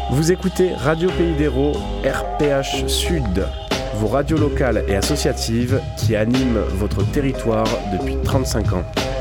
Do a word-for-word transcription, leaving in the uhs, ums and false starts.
Vous écoutez Radio Pays d'Hérault, R P H Sud, vos radios locales et associatives qui animent votre territoire depuis trente-cinq ans.